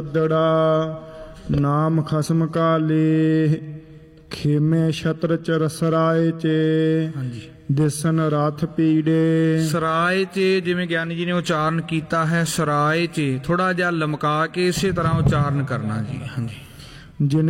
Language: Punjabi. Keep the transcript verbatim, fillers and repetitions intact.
ਦੜਾ ਨਾਮ ਖਸਮ ਕਾ ਲੇ ਖੇਮੇ ਛਤਰ ਚਰਸਰਾਏ ਚੇ ਦਿਸਨ ਰਥ ਪੀੜੇ। ਸਰਾਏ ਚ ਜਿਵੇਂ ਗਿਆਨੀ ਜੀ ਨੇ ਉਚਾਰਨ ਕੀਤਾ ਹੈ, ਸਰਾਏ ਚ ਥੋੜਾ ਜਿਹਾ ਲਮਕਾ ਕੇ ਇਸੇ ਤਰ੍ਹਾਂ ਉਚਾਰਨ ਕਰਨਾ ਜੀ। ਹਾਂਜੀ। ਜਿਨ